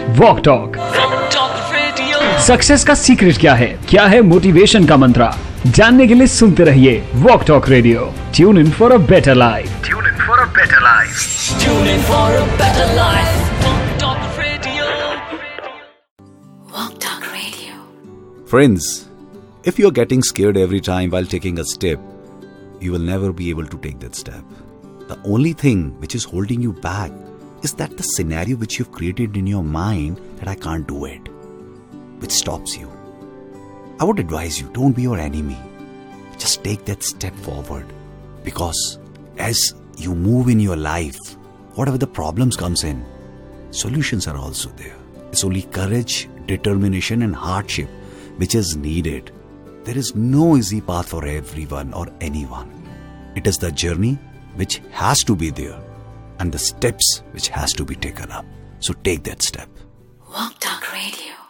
Walk talk. Success का secret क्या है मोटिवेशन का मंत्र, जानने के लिए सुनते रहिए walk talk radio. Tune in for a better life. Friends, if you're getting scared every time while taking a step, you will never be able to take that step. The only thing which is holding you back is that the scenario which you've created in your mind that I can't do it, which stops you. I would advise you, don't be your enemy. Just take that step forward, because as you move in your life, whatever the problems comes in, solutions are also there. It's only courage, determination and hardship which is needed. There is no easy path for everyone or anyone. It is the journey which has to be there and the steps which has to be taken up. So take that step. Walk Talk Radio.